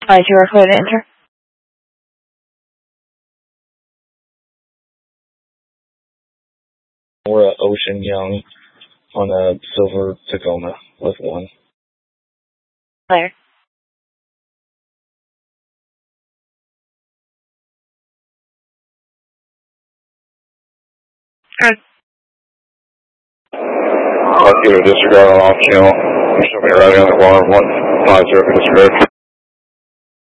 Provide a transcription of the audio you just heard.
Alright, you are clear to enter. We're at Ocean Young on a silver Tacoma with 1. Clear. Good. Let's give a disregard on off channel. You should be riding on the corner of 150 disregard.